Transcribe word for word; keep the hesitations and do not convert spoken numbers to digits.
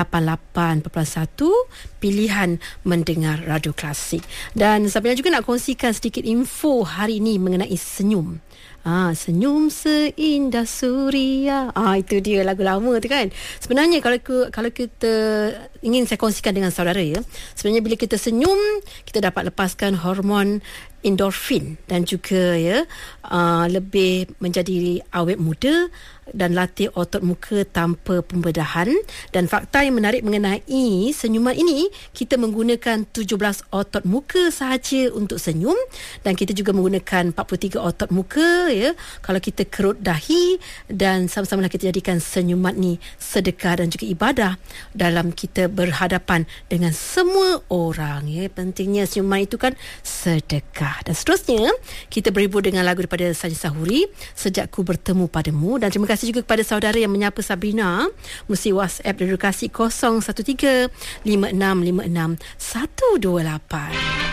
lapan lapan perpuluhan satu pilihan mendengar radio klasik. Dan Sabina juga nak kongsikan sedikit info hari ini mengenai senyum. Ah, senyum seindah suria. Ah, itu dia lagu lama tu kan. Sebenarnya kalau kalau kita ingin saya kongsikan dengan saudara ya, sebenarnya bila kita senyum, kita dapat lepaskan hormon endorfin dan juga ya uh, lebih menjadi awet muda dan latih otot muka tanpa pembedahan. Dan fakta yang menarik mengenai senyuman ini, kita menggunakan tujuh belas otot muka sahaja untuk senyum, dan kita juga menggunakan empat puluh tiga otot muka ya kalau kita kerut dahi, dan sama-sama kita jadikan senyuman ni sedekah dan juga ibadah dalam kita berhadapan dengan semua orang ya. Pentingnya senyuman itu kan sedekah. Dan seterusnya kita berhibur dengan lagu daripada Sajid Sahuri, Sejak Ku Bertemu Padamu. Dan terima kasih juga kepada saudara yang menyapa Sabrina melalui WhatsApp Radio Kasih kosong satu tiga lima enam lima enam satu dua lapan.